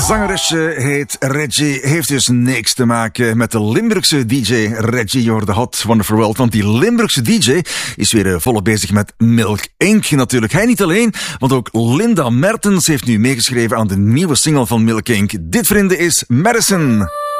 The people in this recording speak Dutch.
zangeresje heet Reggie, heeft dus niks te maken met de Limburgse DJ Reggie. Je hoorde Hot Wonderful World, want die Limburgse DJ is weer volop bezig met Milk Inc. natuurlijk. Hij niet alleen, want ook Linda Mertens heeft nu meegeschreven aan de nieuwe single van Milk Inc. Dit, vrienden, is Madison.